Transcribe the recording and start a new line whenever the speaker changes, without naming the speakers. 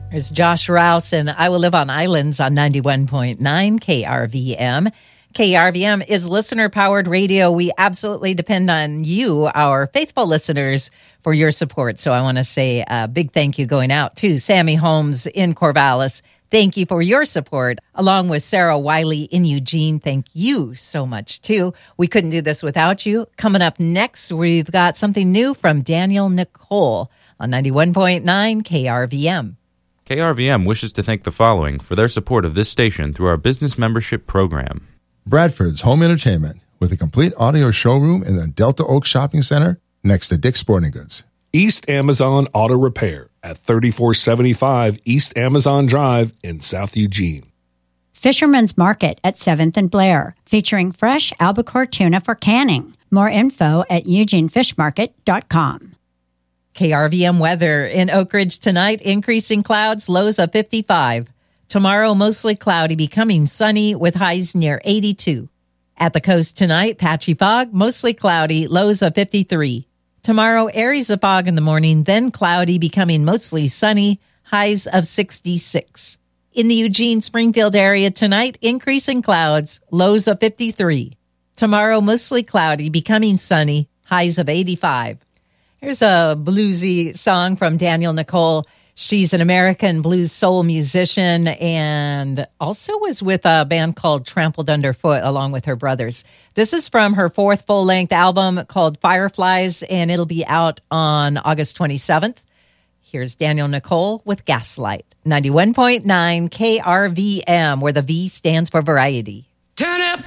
There's Josh Rouse, and I Will Live on Islands on 91.9 KRVM. KRVM is listener-powered radio. We absolutely depend on you, our faithful listeners, for your support. So I want to say a big thank you going out to Sammy Holmes in Corvallis. Thank you for your support, along with Sarah Wiley in Eugene. Thank you so much, too. We couldn't do this without you. Coming up next, we've got something new from Daniel Nicole on 91.9 KRVM.
KRVM wishes to thank the following for their support of this station through our business membership program.
Bradford's Home Entertainment, with a complete audio showroom in the Delta Oak Shopping Center next to Dick's Sporting Goods.
East Amazon Auto Repair at 3475 East Amazon Drive in South Eugene.
Fisherman's Market at 7th and Blair, featuring fresh albacore tuna for canning. More info at eugenefishmarket.com.
KRVM weather in Oak Ridge tonight, increasing clouds, lows of 55. Tomorrow, mostly cloudy, becoming sunny with highs near 82. At the coast tonight, patchy fog, mostly cloudy, lows of 53. Tomorrow, areas of fog in the morning, then cloudy, becoming mostly sunny, highs of 66. In the Eugene-Springfield area tonight, increasing clouds, lows of 53. Tomorrow, mostly cloudy, becoming sunny, highs of 85. Here's a bluesy song from Daniel Nicole. She's an American blues soul musician and also was with a band called Trampled Underfoot along with her brothers. This is from her fourth full-length album called Fireflies, and it'll be out on August 27th. Here's Daniel Nicole with Gaslight, 91.9 KRVM, where the V stands for variety.
Turn up